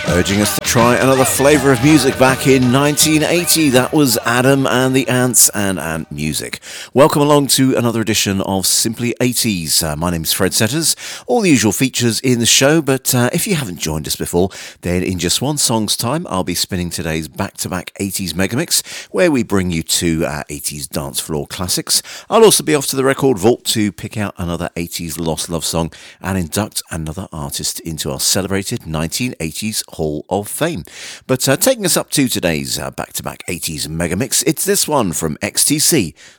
urging us to try another flavour of music back in 1980. That was Adam and the Ants and Ant Music. Welcome along to another edition of Simply 80s. My name is Fred Setters. All the usual features in the show, but if you haven't joined us before, then in just one song's time, I'll be spinning today's back-to-back 80s megamix, where we bring you two 80s dance floor classics. I'll also be off to the record vault to pick out another 80s lost love song and induct another artist into our celebrated 1980s Hall of Fame. But taking us up to today's back-to-back 80s megamix, it's this one from XTC,